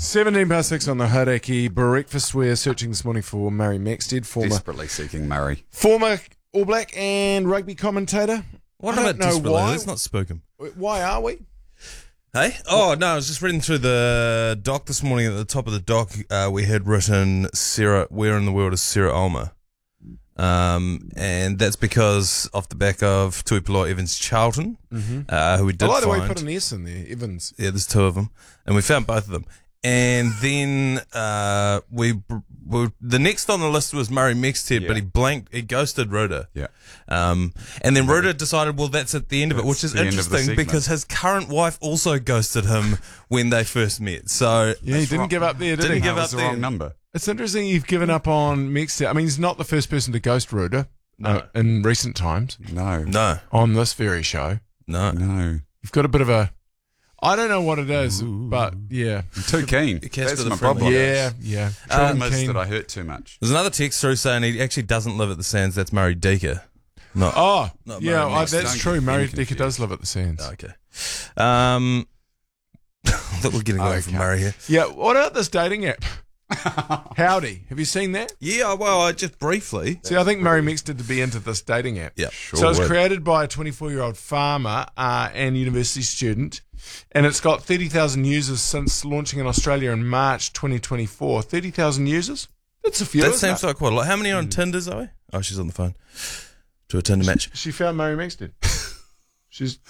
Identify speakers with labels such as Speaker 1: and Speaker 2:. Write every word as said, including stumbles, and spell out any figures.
Speaker 1: seventeen past six on the Hauraki Breakfast. We're searching this morning for Murray Mexted, former
Speaker 2: Desperately seeking Murray.
Speaker 1: former All Black and rugby commentator.
Speaker 3: What
Speaker 1: I
Speaker 3: about
Speaker 1: don't know
Speaker 3: desperately?
Speaker 1: why.
Speaker 3: Let's not spook him.
Speaker 1: Why are we?
Speaker 3: Hey? Oh, no, I was just reading through the doc this morning. At the top of the doc, uh, we had written Sarah, where in the world is Sarah Ulmer? Um, and that's because off the back of Tuipolo Evans Charlton,
Speaker 1: Mm-hmm.
Speaker 3: uh, who we did
Speaker 1: I like the way
Speaker 3: find.
Speaker 1: you put an S in there, Evans.
Speaker 3: Yeah, there's two of them, and we found both of them. And then uh, we, we the next on the list was Murray Mexted,
Speaker 2: Yeah.
Speaker 3: but he blanked, he ghosted Ruda.
Speaker 2: Yeah.
Speaker 3: Um, and then Ruda decided, well, that's at the end of it, which is
Speaker 2: That's the end of the
Speaker 3: interesting
Speaker 2: segment.
Speaker 3: because his current wife also ghosted him when they first met. So
Speaker 1: Yeah, he didn't
Speaker 2: wrong.
Speaker 1: give up there, did
Speaker 3: Didn't
Speaker 1: he?
Speaker 3: give
Speaker 2: That
Speaker 3: up
Speaker 2: was the
Speaker 3: then.
Speaker 2: wrong number.
Speaker 1: It's interesting you've given up on Mexted. I mean, he's not the first person to ghost Ruda uh, in recent times
Speaker 2: No.
Speaker 3: no,
Speaker 1: on this very show.
Speaker 3: no.
Speaker 2: No.
Speaker 1: You've got a bit of a... I don't know what it is, but yeah.
Speaker 2: I'm too keen.
Speaker 3: Casper
Speaker 2: That's
Speaker 3: the
Speaker 2: my
Speaker 3: Friendly.
Speaker 2: problem.
Speaker 1: Yeah, yeah.
Speaker 3: Um,
Speaker 2: Problem is
Speaker 1: Keen.
Speaker 2: that I hurt too much.
Speaker 3: There's another text through saying he actually doesn't live at the Sands. That's Murray Decker. Not.
Speaker 1: Oh,
Speaker 3: Not
Speaker 1: yeah,
Speaker 3: Murray
Speaker 1: I,
Speaker 3: Mexted.
Speaker 1: that's
Speaker 2: Don't
Speaker 1: true.
Speaker 2: get
Speaker 1: Murray
Speaker 2: him
Speaker 1: Decker does
Speaker 2: confused.
Speaker 1: live at the Sands.
Speaker 3: Okay. Um, I thought we're getting away from
Speaker 2: Okay.
Speaker 3: Murray here.
Speaker 1: Yeah, what about this dating app? Howdy. Have you seen that?
Speaker 3: Yeah, well, I just briefly.
Speaker 1: See, I think Murray Mexted to be into this dating app.
Speaker 3: Yeah,
Speaker 2: Sure
Speaker 1: so it's
Speaker 2: would.
Speaker 1: created by a twenty-four-year-old farmer uh, and university student, and it's got thirty thousand users since launching in Australia in March twenty twenty-four. thirty thousand users? That's a few,
Speaker 3: That
Speaker 1: isn't
Speaker 3: seems
Speaker 1: it?
Speaker 3: like quite a lot. How many are on Tinder, Zoe? Oh, she's on the phone. To a Tinder match.
Speaker 1: She found Murray Mexted. She's